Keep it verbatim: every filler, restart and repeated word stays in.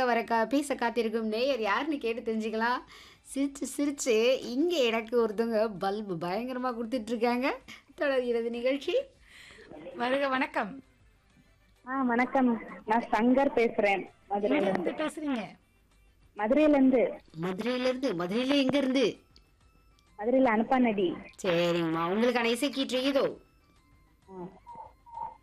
வர கா பேச காத்திருக்கும் நேயர் யாருன்னு கேட்டு தெரிஞ்சுக்கலாம். சிரிச்சு சிரிச்சு இங்கே எனக்கு ஒருத்தவங்க பல்பு பயங்கரமா குடுத்துட்டு இருக்காங்க. தொடர்கிறது நிகழ்ச்சி. வருக வணக்கம். ஆ வணக்கம். நான் சங்கர் பேசுறேன் எங்க மதுரையில இருந்து இருந்து. பேசுறீங்க? மதுரையில இருந்து. மதுரையில இருந்து மதுரையில எங்க இருந்து? மதுரையில அனுப்பானடி. சரிங்கம்மா, உங்களுக்கான இசை கீற்று இதோ. ஆ.